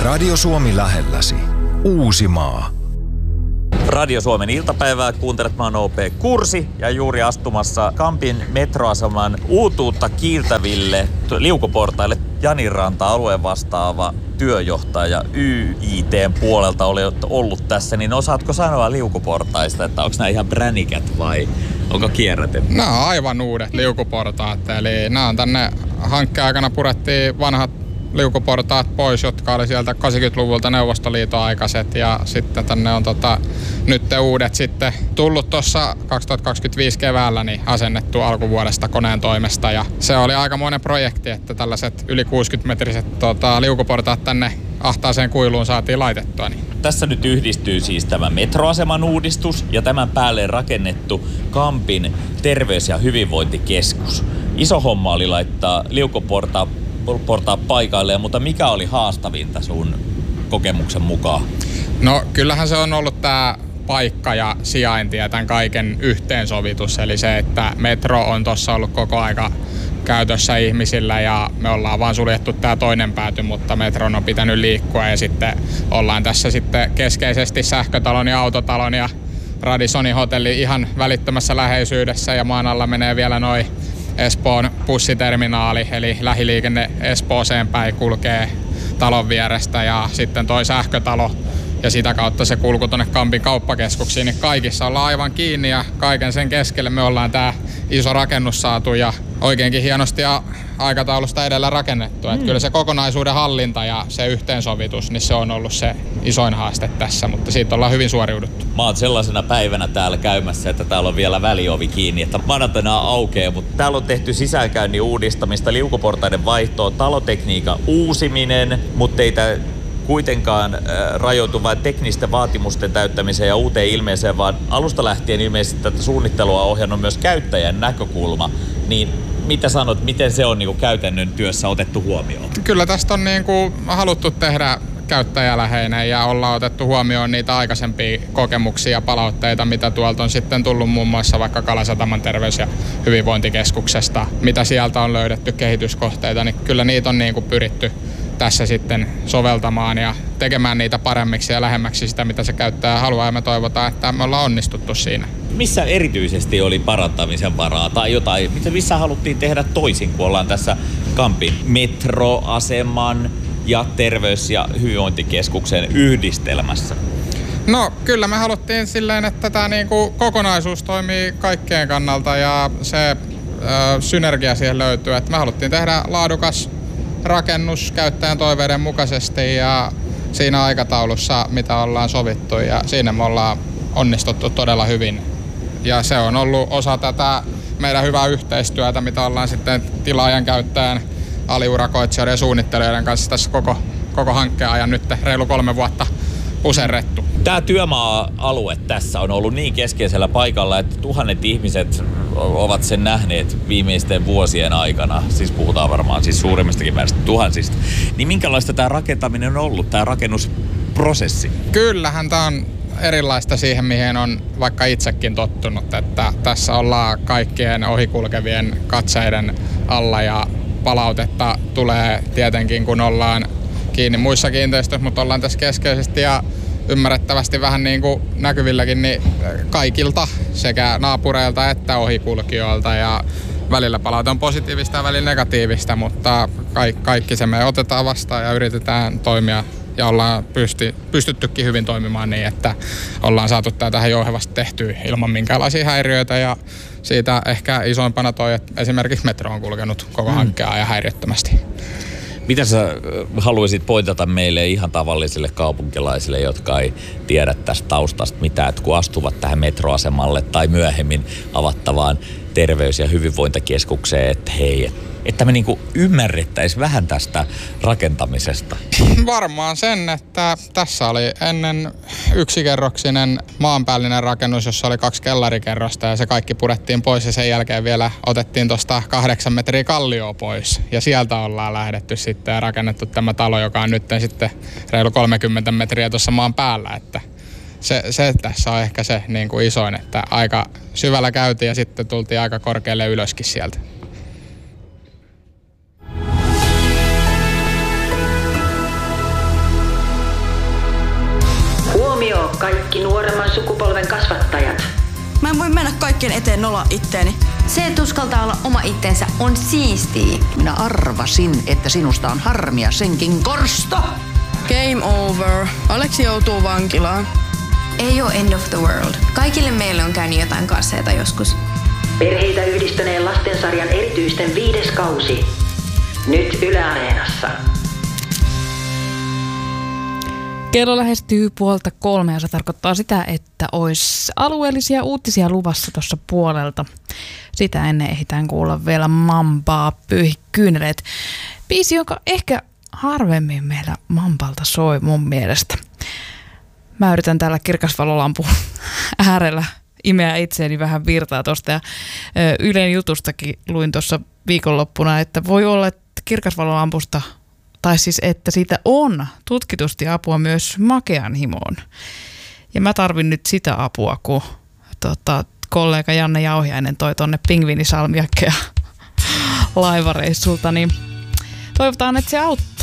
Radio Suomi lähelläsi. Uusimaa. Radio Suomen iltapäivää kuuntelet, mä oon OP Kursi ja juuri astumassa Kampin metroaseman uutuutta kiiltäville liukuportaille Jani Ranta, alueen vastaava työjohtaja YIT:n puolelta oli ollut tässä, niin osaatko sanoa liukuportaista, että onko nämä ihan bränikät vai onko kierrätetty? Nämä on aivan uudet liukuportaat, eli nämä on tänne hankkeen aikana purettiin vanhat liukuportaat pois, jotka oli sieltä 80-luvulta Neuvostoliiton aikaiset, ja sitten tänne on nyt uudet sitten tullut tuossa 2025 keväällä niin asennettu alkuvuodesta koneen toimesta, ja se oli aikamoinen projekti, että tällaiset yli 60-metriset liukuportaat tänne ahtaaseen kuiluun saatiin laitettua. Niin. Tässä nyt yhdistyy siis tämä metroaseman uudistus ja tämän päälle rakennettu Kampin terveys- ja hyvinvointikeskus. Iso homma oli laittaa liukuportaat paikalleen, mutta mikä oli haastavinta sun kokemuksen mukaan? No kyllähän se on ollut tämä paikka ja sijainti ja tämän kaiken yhteensovitus. Eli se, että metro on tuossa ollut koko aika käytössä ihmisillä ja me ollaan vaan suljettu tämä toinen pääty, mutta metron on pitänyt liikkua ja sitten ollaan tässä sitten keskeisesti sähkötalon ja autotalon ja Radisonin hotelli ihan välittömässä läheisyydessä ja maan alla menee vielä noin Espoon bussiterminaali, eli lähiliikenne Espooseen päin kulkee talon vierestä ja sitten toi sähkötalo ja sitä kautta se kulku tuonne Kampin kauppakeskuksiin, niin kaikissa ollaan aivan kiinni ja kaiken sen keskelle me ollaan tää iso rakennus saatu ja oikeinkin hienosti ja aikataulusta edellä rakennettu. Että kyllä se kokonaisuuden hallinta ja se yhteensovitus, niin se on ollut se isoin haaste tässä, mutta siitä ollaan hyvin suoriuduttu. Mä oon sellaisena päivänä täällä käymässä, että täällä on vielä väliovi kiinni, että maanantaina aukeaa, mutta täällä on tehty sisäänkäynnin uudistamista, liukuportaiden vaihtoa, talotekniikan uusiminen, mutta ei kuitenkaan rajoitu vain teknisten vaatimusten täyttämiseen ja uuteen ilmeeseen, vaan alusta lähtien ilmeisesti tätä suunnittelua on ohjannut myös käyttäjän näkökulma. Niin mitä sanot, miten se on käytännön työssä otettu huomioon? Kyllä tästä on haluttu tehdä käyttäjäläheinen ja ollaan otettu huomioon niitä aikaisempia kokemuksia ja palautteita, mitä tuolta on sitten tullut muun muassa vaikka Kalasataman terveys- ja hyvinvointikeskuksesta, mitä sieltä on löydetty kehityskohteita, niin kyllä niitä on pyritty tässä sitten soveltamaan ja tekemään niitä paremmiksi ja lähemmäksi sitä, mitä se käyttäjä haluaa, ja me toivotaan, että me ollaan onnistuttu siinä. Missä erityisesti oli parantamisen varaa tai jotain, missä haluttiin tehdä toisin, kun ollaan tässä Kampin metroaseman ja terveys- ja hyvinvointikeskuksen yhdistelmässä? No kyllä me haluttiin silleen, että tämä kokonaisuus toimii kaikkien kannalta ja se synergia siihen löytyy, että me haluttiin tehdä laadukas rakennus käyttäjän toiveiden mukaisesti ja siinä aikataulussa, mitä ollaan sovittu, ja siinä me ollaan onnistuttu todella hyvin. Ja se on ollut osa tätä meidän hyvää yhteistyötä, mitä ollaan sitten tilaajan, käyttäjän, aliurakoitsijoiden ja suunnittelijoiden kanssa tässä koko hankkeen ajan nyt reilu 3 vuotta puserrettu. Tämä työmaa-alue tässä on ollut niin keskeisellä paikalla, että tuhannet ihmiset ovat sen nähneet viimeisten vuosien aikana. Siis puhutaan varmaan suuremmistakin määrästä tuhansista. Niin minkälaista tämä rakentaminen on ollut, tämä rakennusprosessi? Kyllähän tämä on erilaista siihen, mihin on vaikka itsekin tottunut. Että tässä ollaan kaikkien ohikulkevien katseiden alla ja palautetta tulee tietenkin, kun ollaan kiinni muissa kiinteistöissä, mutta ollaan tässä keskeisesti ja ymmärrettävästi vähän näkyvilläkin niin kaikilta sekä naapureilta että ohikulkijoilta ja välillä palaute on positiivista ja välillä negatiivista, mutta kaikki se me otetaan vastaan ja yritetään toimia ja ollaan pystyttykin hyvin toimimaan niin, että ollaan saatu tämä tähän jouhevasti tehtyä ilman minkäänlaisia häiriöitä ja siitä ehkä isoimpana toi, että esimerkiksi metro on kulkenut koko hankkeen ajan häiriöttömästi. Mitä sä haluaisit pointata meille ihan tavallisille kaupunkilaisille, jotka ei tiedä tästä taustasta mitään, että kun astuvat tähän metroasemalle tai myöhemmin avattavaan terveys- ja hyvinvointikeskukseen, että hei, että me ymmärrettäisiin vähän tästä rakentamisesta? Varmaan sen, että tässä oli ennen yksikerroksinen maanpäällinen rakennus, jossa oli 2 kellarikerrosta ja se kaikki purettiin pois ja sen jälkeen vielä otettiin tuosta 8 metriä kallioa pois ja sieltä ollaan lähdetty sitten ja rakennettu tämä talo, joka on nyt sitten reilu 30 metriä tuossa maan päällä, että se tässä on ehkä se isoin, että aika syvällä käytiin ja sitten tultiin aika korkealle ylöskin sieltä. Nuoremman sukupolven kasvattajat. Mä en voi mennä kaikkien eteen nolla itteeni. Se, että uskaltaa olla oma itsensä, on siistiä. Minä arvasin, että sinusta on harmia senkin korsto. Game over. Aleksi joutuu vankilaan. Ei ole end of the world. Kaikille meille on käynyt jotain kasseita joskus. Perheitä yhdistäneen lastensarjan erityisten 5. kausi. Nyt Yle Areenassa. Kello lähestyy 2:30 ja se tarkoittaa sitä, että olisi alueellisia uutisia luvassa tuossa puolelta. Sitä ennen ehditään kuulla vielä Mambaa Pyyhi kyyneleet. Biisi, joka ehkä harvemmin meillä Mampalta soi mun mielestä. Mä yritän täällä kirkasvalolampun äärellä imeä itseäni vähän virtaa tosta ja Ylen jutustakin luin tuossa viikonloppuna, että voi olla, että kirkasvalolampusta tai siis, että siitä on tutkitusti apua myös makean himoon. Ja mä tarvin nyt sitä apua, kun kollega Janne Jauhiainen toi tonne pingviinisalmiakkeja laivareissulta, niin toivotaan, että se auttaa.